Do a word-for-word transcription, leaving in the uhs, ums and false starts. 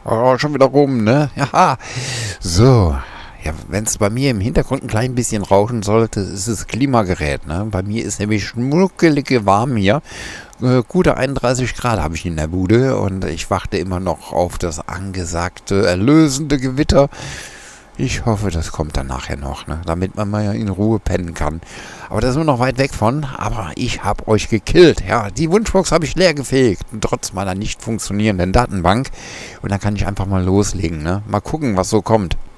Oh, schon wieder rum, ne? Ja. So. Ja, wenn es bei mir im Hintergrund ein klein bisschen rauschen sollte, ist es Klimagerät, ne? Bei mir ist nämlich schnuckelige warm hier. Äh, gute einunddreißig Grad habe ich in der Bude und ich warte immer noch auf das angesagte, erlösende Gewitter. Ich hoffe, das kommt dann nachher noch, ne? Damit man mal in Ruhe pennen kann. Aber da sind wir noch weit weg von. Aber ich habe euch gekillt. Ja, die Wunschbox habe ich leer gefegt. Trotz meiner nicht funktionierenden Datenbank. Und dann kann ich einfach mal loslegen, ne? Mal gucken, was so kommt.